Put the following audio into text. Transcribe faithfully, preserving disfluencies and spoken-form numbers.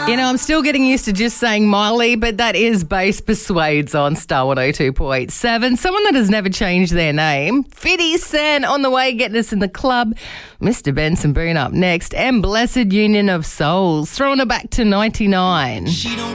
You know, I'm still getting used to just saying Miley, but that is Bass Persuades on Star one oh two point seven. Someone that has never changed their name. fifty Cent on the way, getting us in the club. Mister Benson Boone up next. And Blessed Union of Souls, throwing it back to ninety-nine. She don't